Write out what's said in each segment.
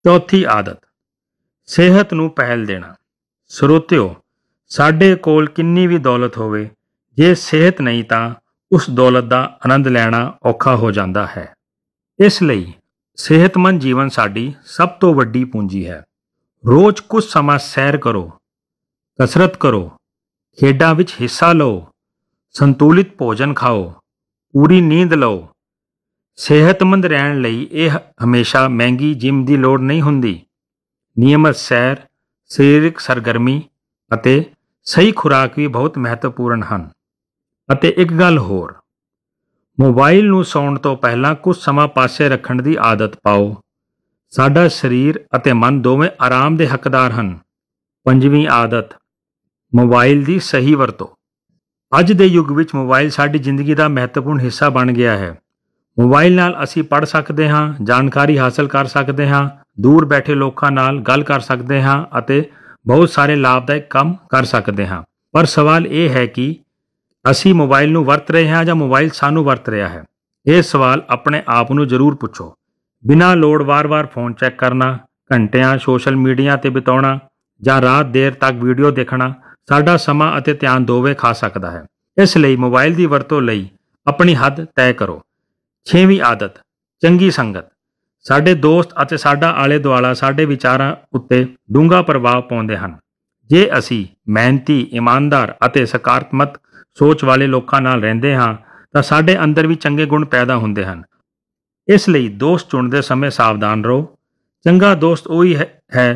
चौथी आदत ਸਿਹਤ ਨੂੰ ਪਹਿਲ ਦੇਣਾ। ਸਰੋਤਿਓ, ਸਾਡੇ ਕੋਲ ਕਿੰਨੀ ਵੀ ਦੌਲਤ ਹੋਵੇ, ਜੇ ਸਿਹਤ ਨਹੀਂ ਤਾਂ ਉਸ ਦੌਲਤ ਦਾ ਆਨੰਦ ਲੈਣਾ ਔਖਾ ਹੋ ਜਾਂਦਾ ਹੈ। ਇਸ ਲਈ ਸਿਹਤਮੰਦ ਜੀਵਨ ਸਾਡੀ ਸਭ ਤੋਂ ਵੱਡੀ ਪੂੰਜੀ ਹੈ। ਰੋਜ਼ ਕੁਝ ਸਮਾਂ ਸੈਰ ਕਰੋ, ਕਸਰਤ ਕਰੋ, ਖੇਡਾਂ ਵਿੱਚ ਹਿੱਸਾ ਲਓ, ਸੰਤੁਲਿਤ ਭੋਜਨ ਖਾਓ, ਪੂਰੀ ਨੀਂਦ ਲਓ। ਸਿਹਤਮੰਦ ਰਹਿਣ ਲਈ ਇਹ ਹਮੇਸ਼ਾ ਮਹਿੰਗੀ ਜਿਮ ਦੀ ਲੋੜ ਨਹੀਂ ਹੁੰਦੀ। ਨਿਯਮਤ ਸੈਰ, ਸਰੀਰਕ ਸਰਗਰਮੀ ਅਤੇ ਸਹੀ ਖੁਰਾਕ ਵੀ ਬਹੁਤ ਮਹੱਤਵਪੂਰਨ ਹਨ। ਅਤੇ ਇੱਕ ਗੱਲ ਹੋਰ, ਮੋਬਾਈਲ ਨੂੰ ਸੌਣ ਤੋਂ ਪਹਿਲਾਂ ਕੁਝ ਸਮਾਂ ਪਾਸੇ ਰੱਖਣ ਦੀ ਆਦਤ ਪਾਓ। ਸਾਡਾ ਸਰੀਰ ਅਤੇ ਮਨ ਦੋਵੇਂ ਆਰਾਮ ਦੇ ਹੱਕਦਾਰ ਹਨ। ਪੰਜਵੀਂ ਆਦਤ, ਮੋਬਾਈਲ ਦੀ ਸਹੀ ਵਰਤੋਂ। ਅੱਜ ਦੇ ਯੁੱਗ ਵਿੱਚ ਮੋਬਾਈਲ ਸਾਡੀ ਜ਼ਿੰਦਗੀ ਦਾ ਮਹੱਤਵਪੂਰਨ ਹਿੱਸਾ ਬਣ ਗਿਆ ਹੈ। ਮੋਬਾਈਲ ਨਾਲ ਅਸੀਂ ਪੜ੍ਹ ਸਕਦੇ ਹਾਂ, ਜਾਣਕਾਰੀ ਹਾਸਲ ਕਰ ਸਕਦੇ ਹਾਂ, ਦੂਰ ਬੈਠੇ ਲੋਕਾਂ ਨਾਲ ਗੱਲ ਕਰ ਸਕਦੇ ਹਾਂ ਅਤੇ ਬਹੁਤ ਸਾਰੇ ਲਾਭਦਾਇਕ ਕੰਮ ਕਰ ਸਕਦੇ ਹਾਂ। ਪਰ ਸਵਾਲ ਇਹ ਹੈ ਕਿ ਅਸੀਂ ਮੋਬਾਈਲ ਨੂੰ ਵਰਤ ਰਹੇ ਹਾਂ ਜਾਂ ਮੋਬਾਈਲ ਸਾਨੂੰ ਵਰਤ ਰਿਹਾ ਹੈ। ਇਹ ਸਵਾਲ ਆਪਣੇ ਆਪ ਨੂੰ ਜ਼ਰੂਰ ਪੁੱਛੋ। ਬਿਨਾਂ ਲੋੜ ਵਾਰ-ਵਾਰ ਫੋਨ ਚੈੱਕ ਕਰਨਾ, ਘੰਟਿਆਂ ਸੋਸ਼ਲ ਮੀਡੀਆ 'ਤੇ ਬਿਤਾਉਣਾ ਜਾਂ ਰਾਤ ਦੇਰ ਤੱਕ ਵੀਡੀਓ ਦੇਖਣਾ ਸਾਡਾ ਸਮਾਂ ਅਤੇ ਧਿਆਨ ਦੋਵੇਂ ਖਾ ਸਕਦਾ ਹੈ। ਇਸ ਲਈ ਮੋਬਾਈਲ ਦੀ ਵਰਤੋਂ ਲਈ ਆਪਣੀ ਹੱਦ ਤੈਅ ਕਰੋ। ਛੇਵੀਂ ਆਦਤ, ਚੰਗੀ ਸੰਗਤ। ਸਾਡੇ ਦੋਸਤ ਅਤੇ ਸਾਡਾ ਆਲੇ ਦੁਆਲਾ ਸਾਡੇ ਵਿਚਾਰਾਂ ਉੱਤੇ ਡੂੰਘਾ ਪ੍ਰਭਾਵ ਪਾਉਂਦੇ ਹਨ। ਜੇ ਅਸੀਂ ਮਿਹਨਤੀ, ਇਮਾਨਦਾਰ ਅਤੇ ਸਕਾਰਾਤਮਕ ਸੋਚ ਵਾਲੇ ਲੋਕਾਂ ਨਾਲ ਰਹਿੰਦੇ ਹਾਂ ਤਾਂ ਸਾਡੇ ਅੰਦਰ ਵੀ ਚੰਗੇ ਗੁਣ ਪੈਦਾ ਹੁੰਦੇ ਹਨ। ਇਸ ਲਈ ਦੋਸਤ ਚੁਣਦੇ ਸਮੇਂ ਸਾਵਧਾਨ ਰਹੋ। ਚੰਗਾ ਦੋਸਤ ਉਹੀ ਹੈ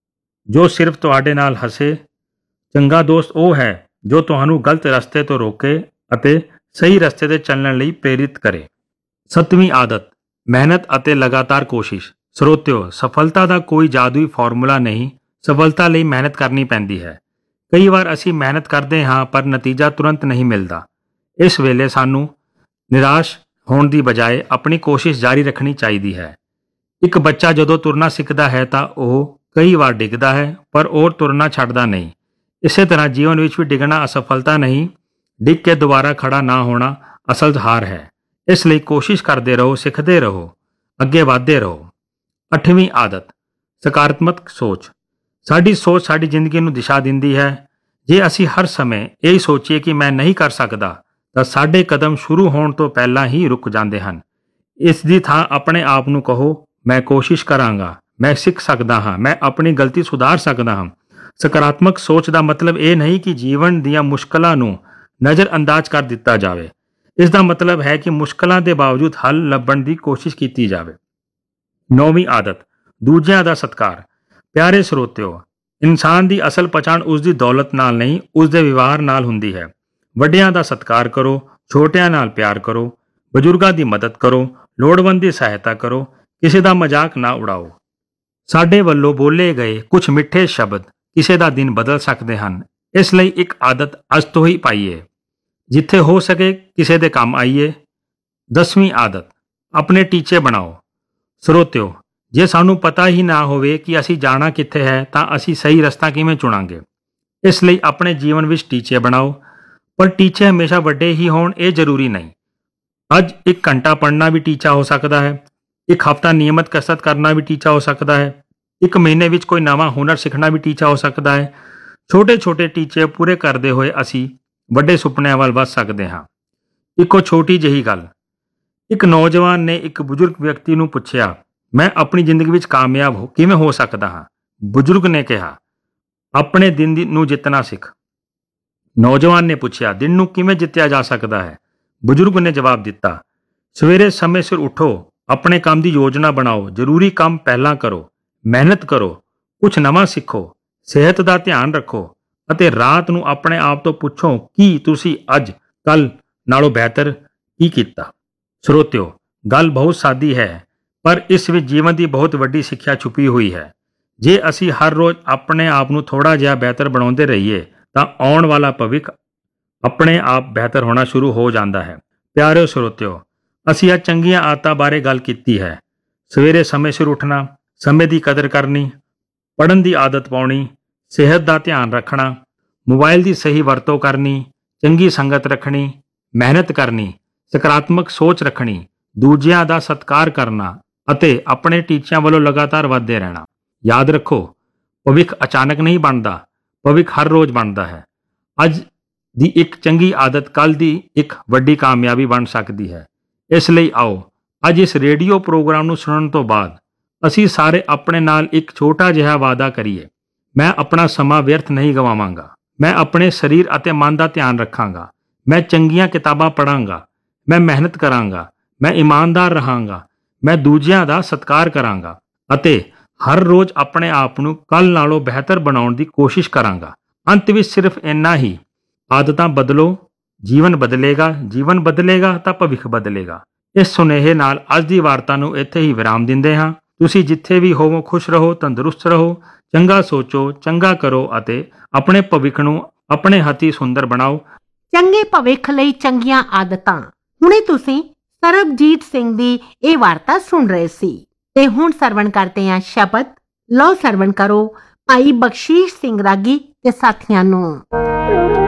ਜੋ ਸਿਰਫ ਤੁਹਾਡੇ ਨਾਲ ਹੱਸੇ। ਚੰਗਾ ਦੋਸਤ ਉਹ ਹੈ ਜੋ ਤੁਹਾਨੂੰ ਗਲਤ ਰਸਤੇ ਤੋਂ ਰੋਕੇ ਅਤੇ ਸਹੀ ਰਸਤੇ 'ਤੇ ਚੱਲਣ ਲਈ ਪ੍ਰੇਰਿਤ ਕਰੇ। ਸੱਤਵੀਂ ਆਦਤ, ਮਿਹਨਤ ਅਤੇ ਲਗਾਤਾਰ ਕੋਸ਼ਿਸ਼। ਸਰੋਤਿਓ, ਸਫਲਤਾ ਦਾ ਕੋਈ ਜਾਦੂਈ ਫਾਰਮੂਲਾ ਨਹੀਂ। ਸਫਲਤਾ ਲਈ ਮਿਹਨਤ ਕਰਨੀ ਪੈਂਦੀ ਹੈ। ਕਈ ਵਾਰ ਅਸੀਂ ਮਿਹਨਤ ਕਰਦੇ ਹਾਂ ਪਰ ਨਤੀਜਾ ਤੁਰੰਤ ਨਹੀਂ ਮਿਲਦਾ। ਇਸ ਵੇਲੇ ਸਾਨੂੰ ਨਿਰਾਸ਼ ਹੋਣ ਦੀ ਬਜਾਏ ਆਪਣੀ ਕੋਸ਼ਿਸ਼ ਜਾਰੀ ਰੱਖਣੀ ਚਾਹੀਦੀ ਹੈ। ਇੱਕ ਬੱਚਾ ਜਦੋਂ ਤੁਰਨਾ ਸਿੱਖਦਾ ਹੈ ਤਾਂ ਉਹ ਕਈ ਵਾਰ ਡਿੱਗਦਾ ਹੈ ਪਰ ਉਹ ਤੁਰਨਾ ਛੱਡਦਾ ਨਹੀਂ। ਇਸੇ ਤਰ੍ਹਾਂ ਜੀਵਨ ਵਿੱਚ ਵੀ ਡਿੱਗਣਾ ਅਸਫਲਤਾ ਨਹੀਂ, ਡਿੱਗ ਕੇ ਦੁਬਾਰਾ ਖੜਾ ਨਾ ਹੋਣਾ ਅਸਲ ਹਾਰ ਹੈ। ਇਸ ਲਈ ਕੋਸ਼ਿਸ਼ ਕਰਦੇ ਰਹੋ, ਸਿੱਖਦੇ ਰਹੋ, ਅੱਗੇ ਵਧਦੇ ਰਹੋ। ਅੱਠਵੀਂ ਆਦਤ, ਸਕਾਰਾਤਮਕ ਸੋਚ। ਸਾਡੀ ਸੋਚ ਸਾਡੀ ਜ਼ਿੰਦਗੀ ਨੂੰ ਦਿਸ਼ਾ ਦਿੰਦੀ ਹੈ। ਜੇ ਅਸੀਂ ਹਰ ਸਮੇਂ ਇਹ ਸੋਚੀਏ ਕਿ ਮੈਂ ਨਹੀਂ ਕਰ ਸਕਦਾ ਤਾਂ ਸਾਡੇ ਕਦਮ ਸ਼ੁਰੂ ਹੋਣ ਤੋਂ ਪਹਿਲਾਂ ਹੀ ਰੁਕ ਜਾਂਦੇ ਹਨ। ਇਸ ਦੀ ਥਾਂ ਆਪਣੇ ਆਪ ਨੂੰ ਕਹੋ, ਮੈਂ ਕੋਸ਼ਿਸ਼ ਕਰਾਂਗਾ, ਮੈਂ ਸਿੱਖ ਸਕਦਾ ਹਾਂ, ਮੈਂ ਆਪਣੀ ਗਲਤੀ ਸੁਧਾਰ ਸਕਦਾ ਹਾਂ। ਸਕਾਰਾਤਮਕ ਸੋਚ ਦਾ ਮਤਲਬ ਇਹ ਨਹੀਂ ਕਿ ਜੀਵਨ ਦੀਆਂ ਮੁਸ਼ਕਲਾਂ ਨੂੰ ਨਜ਼ਰਅੰਦਾਜ਼ ਕਰ ਦਿੱਤਾ ਜਾਵੇ। ਇਸ ਦਾ ਮਤਲਬ ਹੈ ਕਿ ਮੁਸ਼ਕਲਾਂ ਦੇ ਬਾਵਜੂਦ ਹੱਲ ਲੱਭਣ ਦੀ ਕੋਸ਼ਿਸ਼ ਕੀਤੀ ਜਾਵੇ। ਨੌਵੀਂ ਆਦਤ, ਦੂਜਿਆਂ ਦਾ ਸਤਿਕਾਰ। ਪਿਆਰੇ ਸਰੋਤਿਓ, ਇਨਸਾਨ ਦੀ ਅਸਲ ਪਛਾਣ ਉਸ ਦੀ ਦੌਲਤ ਨਾਲ ਨਹੀਂ, ਉਸ ਦੇ ਵਿਵਹਾਰ ਨਾਲ ਹੁੰਦੀ ਹੈ। ਵੱਡਿਆਂ ਦਾ ਸਤਿਕਾਰ ਕਰੋ, ਛੋਟਿਆਂ ਨਾਲ ਪਿਆਰ ਕਰੋ, ਬਜ਼ੁਰਗਾਂ ਦੀ ਮਦਦ ਕਰੋ, ਲੋੜਵੰਦ ਦੀ ਸਹਾਇਤਾ ਕਰੋ, ਕਿਸੇ ਦਾ ਮਜ਼ਾਕ ਨਾ ਉਡਾਓ। ਸਾਡੇ ਵੱਲੋਂ ਬੋਲੇ ਗਏ ਕੁਝ ਮਿੱਠੇ ਸ਼ਬਦ ਕਿਸੇ ਦਾ ਦਿਨ ਬਦਲ ਸਕਦੇ ਹਨ। ਇਸ ਲਈ ਇੱਕ ਆਦਤ ਅੱਜ ਤੋਂ ਹੀ ਪਾਈਏ। ਜਿੱਥੇ ਹੋ ਸਕੇ ਕਿਸੇ ਦੇ ਕੰਮ ਆਈਏ। 10ਵੀਂ ਆਦਤ, ਆਪਣੇ ਟੀਚੇ ਬਣਾਓ। ਸਰੋਤਿਓ, ਜੇ ਸਾਨੂੰ ਪਤਾ ਹੀ ਨਾ ਹੋਵੇ ਕਿ ਅਸੀਂ ਜਾਣਾ ਕਿੱਥੇ ਹੈ ਤਾਂ ਅਸੀਂ ਸਹੀ ਰਸਤਾ ਕਿਵੇਂ ਚੁਣਾਂਗੇ। ਇਸ ਲਈ ਆਪਣੇ ਜੀਵਨ ਵਿੱਚ ਟੀਚੇ ਬਣਾਓ, ਪਰ ਟੀਚੇ ਹਮੇਸ਼ਾ ਵੱਡੇ ਹੀ ਹੋਣ ਇਹ ਜ਼ਰੂਰੀ ਨਹੀਂ। ਅੱਜ 1 ਘੰਟਾ ਪੜ੍ਹਨਾ ਵੀ ਟੀਚਾ ਹੋ ਸਕਦਾ ਹੈ। 1 ਹਫ਼ਤਾ ਨਿਯਮਤ ਕਸਰਤ ਕਰਨਾ ਵੀ ਟੀਚਾ ਹੋ ਸਕਦਾ ਹੈ। 1 ਮਹੀਨੇ ਵਿੱਚ ਕੋਈ ਨਵਾਂ ਹੁਨਰ ਸਿੱਖਣਾ ਵੀ ਟੀਚਾ ਹੋ ਸਕਦਾ ਹੈ। ਛੋਟੇ-ਛੋਟੇ ਟੀਚੇ ਪੂਰੇ ਕਰਦੇ ਹੋਏ ਅਸੀਂ ਵੱਡੇ ਸੁਪਨਿਆਂ ਵੱਲ ਵੱਧ ਸਕਦੇ ਹਾਂ। ਇੱਕੋ ਛੋਟੀ ਜਿਹੀ ਗੱਲ, ਇੱਕ ਨੌਜਵਾਨ ਨੇ ਇੱਕ ਬਜ਼ੁਰਗ ਵਿਅਕਤੀ ਨੂੰ ਪੁੱਛਿਆ, ਮੈਂ ਆਪਣੀ ਜ਼ਿੰਦਗੀ ਵਿੱਚ ਕਾਮਯਾਬ ਕਿਵੇਂ ਹੋ ਸਕਦਾ ਹਾਂ। ਬਜ਼ੁਰਗ ਨੇ ਕਿਹਾ, ਆਪਣੇ ਦਿਨ ਨੂੰ ਜਿੱਤਣਾ ਸਿੱਖ। ਨੌਜਵਾਨ ਨੇ ਪੁੱਛਿਆ, ਦਿਨ ਨੂੰ ਕਿਵੇਂ ਜਿੱਤਿਆ ਜਾ ਸਕਦਾ ਹੈ। ਬਜ਼ੁਰਗ ਨੇ ਜਵਾਬ ਦਿੱਤਾ, ਸਵੇਰੇ ਸਮੇਂ ਸਿਰ ਉੱਠੋ, ਆਪਣੇ ਕੰਮ ਦੀ ਯੋਜਨਾ ਬਣਾਓ, ਜ਼ਰੂਰੀ ਕੰਮ ਪਹਿਲਾਂ ਕਰੋ, ਮਿਹਨਤ ਕਰੋ, ਕੁਝ ਨਵਾਂ ਸਿੱਖੋ, ਸਿਹਤ ਦਾ ਧਿਆਨ ਰੱਖੋ ਅਤੇ ਰਾਤ ਨੂੰ ਆਪਣੇ ਆਪ ਤੋਂ ਪੁੱਛੋ ਕਿ ਤੁਸੀਂ ਅੱਜ ਕੱਲ੍ਹ ਨਾਲੋਂ ਬਿਹਤਰ ਕੀ ਕੀਤਾ। ਸਰੋਤਿਓ, ਗੱਲ ਬਹੁਤ ਸਾਦੀ ਹੈ ਪਰ ਇਸ ਵਿੱਚ ਜੀਵਨ ਦੀ ਬਹੁਤ ਵੱਡੀ ਸਿੱਖਿਆ ਛੁਪੀ ਹੋਈ ਹੈ। ਜੇ ਅਸੀਂ ਹਰ ਰੋਜ਼ ਆਪਣੇ ਆਪ ਨੂੰ ਥੋੜ੍ਹਾ ਜਿਹਾ ਬਿਹਤਰ ਬਣਾਉਂਦੇ ਰਹੀਏ ਤਾਂ ਆਉਣ ਵਾਲਾ ਭਵਿੱਖ ਆਪਣੇ ਆਪ ਬਿਹਤਰ ਹੋਣਾ ਸ਼ੁਰੂ ਹੋ ਜਾਂਦਾ ਹੈ। ਪਿਆਰਿਓ ਸਰੋਤਿਓ, ਅਸੀਂ ਅੱਜ ਚੰਗੀਆਂ ਆਦਤਾਂ ਬਾਰੇ ਗੱਲ ਕੀਤੀ ਹੈ। ਸਵੇਰੇ ਸਮੇਂ ਸਿਰ ਉੱਠਣਾ, ਸਮੇਂ ਦੀ ਕਦਰ ਕਰਨੀ, ਪੜ੍ਹਨ ਦੀ ਆਦਤ ਪਾਉਣੀ, ਸਿਹਤ ਦਾ ਧਿਆਨ ਰੱਖਣਾ, ਮੋਬਾਈਲ ਦੀ ਸਹੀ ਵਰਤੋਂ ਕਰਨੀ, ਚੰਗੀ ਸੰਗਤ ਰੱਖਣੀ, ਮਿਹਨਤ ਕਰਨੀ, ਸਕਾਰਾਤਮਕ ਸੋਚ ਰੱਖਣੀ, ਦੂਜਿਆਂ ਦਾ ਸਤਿਕਾਰ ਕਰਨਾ ਅਤੇ ਆਪਣੇ ਟੀਚਿਆਂ ਵੱਲੋਂ ਲਗਾਤਾਰ ਵਧਦੇ ਰਹਿਣਾ। ਯਾਦ ਰੱਖੋ, ਭਵਿੱਖ ਅਚਾਨਕ ਨਹੀਂ ਬਣਦਾ, ਭਵਿੱਖ ਹਰ ਰੋਜ਼ ਬਣਦਾ ਹੈ। ਅੱਜ ਦੀ ਇੱਕ ਚੰਗੀ ਆਦਤ ਕੱਲ੍ਹ ਦੀ ਇੱਕ ਵੱਡੀ ਕਾਮਯਾਬੀ ਬਣ ਸਕਦੀ ਹੈ। ਇਸ ਲਈ ਆਓ ਅੱਜ ਇਸ ਰੇਡੀਓ ਪ੍ਰੋਗਰਾਮ ਨੂੰ ਸੁਣਨ ਤੋਂ ਬਾਅਦ ਅਸੀਂ ਸਾਰੇ ਆਪਣੇ ਨਾਲ ਇੱਕ ਛੋਟਾ ਜਿਹਾ ਵਾਅਦਾ ਕਰੀਏ। ਮੈਂ ਆਪਣਾ ਸਮਾਂ ਵਿਅਰਥ ਨਹੀਂ ਗਵਾਵਾਂਗਾ। ਮੈਂ ਆਪਣੇ ਸਰੀਰ ਅਤੇ ਮਨ ਦਾ ਧਿਆਨ ਰੱਖਾਂਗਾ। ਮੈਂ ਚੰਗੀਆਂ ਕਿਤਾਬਾਂ ਪੜ੍ਹਾਂਗਾ। ਮੈਂ ਮਿਹਨਤ ਕਰਾਂਗਾ। ਮੈਂ ਇਮਾਨਦਾਰ ਰਹਾਂਗਾ। ਮੈਂ ਦੂਜਿਆਂ ਦਾ ਸਤਿਕਾਰ ਕਰਾਂਗਾ ਅਤੇ ਹਰ ਰੋਜ਼ ਆਪਣੇ ਆਪ ਨੂੰ ਕੱਲ੍ਹ ਨਾਲੋਂ ਬਿਹਤਰ ਬਣਾਉਣ ਦੀ ਕੋਸ਼ਿਸ਼ ਕਰਾਂਗਾ। ਅੰਤ ਵਿੱਚ ਸਿਰਫ ਇੰਨਾ ਹੀ, ਆਦਤਾਂ ਬਦਲੋ, ਜੀਵਨ ਬਦਲੇਗਾ, ਜੀਵਨ ਬਦਲੇਗਾ ਤਾਂ ਭਵਿੱਖ ਬਦਲੇਗਾ। ਇਸ ਸੁਨੇਹੇ ਨਾਲ ਅੱਜ ਦੀ ਵਾਰਤਾ ਨੂੰ ਇੱਥੇ ਹੀ ਵਿਰਾਮ ਦਿੰਦੇ ਹਾਂ। ਤੁਸੀਂ ਜਿੱਥੇ ਵੀ ਹੋਵੋ ਖੁਸ਼ ਰਹੋ, ਤੰਦਰੁਸਤ ਰਹੋ, ਚੰਗਾ ਸੋਚੋ, ਚੰਗਾ ਕਰੋ ਅਤੇ ਆਪਣੇ ਭਵਿੱਖ ਨੂੰ ਆਪਣੇ ਹੱਥੀਂ ਸੁੰਦਰ ਬਣਾਓ। ਚੰਗੇ ਭਵਿੱਖ ਲਈ ਚੰਗੀਆਂ ਆਦਤਾਂ। ਹੁਣੇ ਤੁਸੀਂ ਸਰਬਜੀਤ ਸਿੰਘ ਦੀ ਇਹ ਵਾਰਤਾ ਸੁਣ ਰਹੇ ਸੀ ਤੇ ਹੁਣ ਸਰਵਣ ਕਰਦੇ ਹਾਂ ਸ਼ਬਦ। ਲਓ ਸਰਵਣ ਕਰੋ ਭਾਈ ਬਖਸ਼ੀਸ਼ ਸਿੰਘ ਰਾਗੀ ਤੇ ਸਾਥੀਆਂ ਨੂੰ।